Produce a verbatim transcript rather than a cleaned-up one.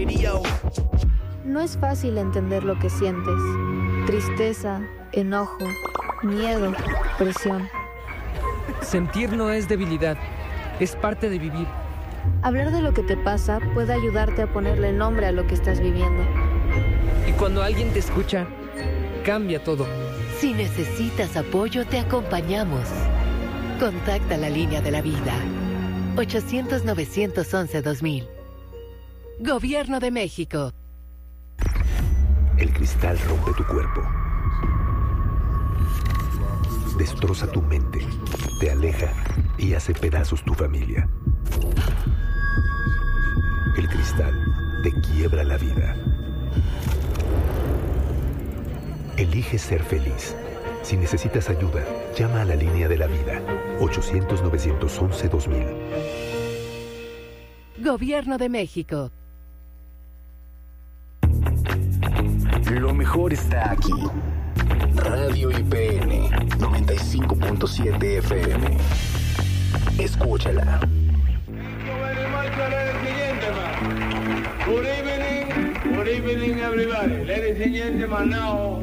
Radio. No es fácil entender lo que sientes. Tristeza, enojo, miedo, presión. Sentir no es debilidad, es parte de vivir. Hablar de lo que te pasa puede ayudarte a ponerle nombre a lo que estás viviendo. Y cuando alguien te escucha, cambia todo. Si necesitas apoyo, te acompañamos. Contacta la línea de la vida. ochocientos, novecientos once, dos mil. Gobierno de México. El cristal rompe tu cuerpo. Destroza tu mente, te aleja y hace pedazos tu familia. El cristal te quiebra la vida. Elige ser feliz. Si necesitas ayuda, llama a la línea de la vida. ochocientos, novecientos once, dos mil. Gobierno de México. Lo mejor está aquí. Radio I P N noventa y cinco punto siete F M. Escúchala. Good evening, good evening everybody. Ladies and gentlemen, now